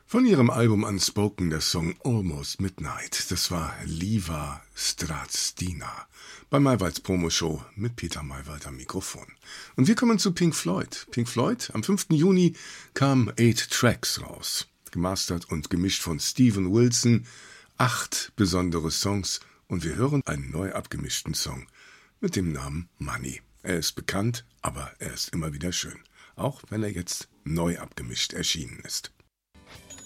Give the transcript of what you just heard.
Von ihrem Album Unspoken der Song Almost Midnight. Das war Liva Stratstina bei Maywalds Promoshow mit Peter Maywald am Mikrofon. Und wir kommen zu Pink Floyd. Pink Floyd, am 5. Juni kamen 8 Tracks raus. Gemastert und gemischt von Steven Wilson. 8 besondere Songs und wir hören einen neu abgemischten Song mit dem Namen Money. Er ist bekannt, aber er ist immer wieder schön. Auch wenn er jetzt neu abgemischt erschienen ist.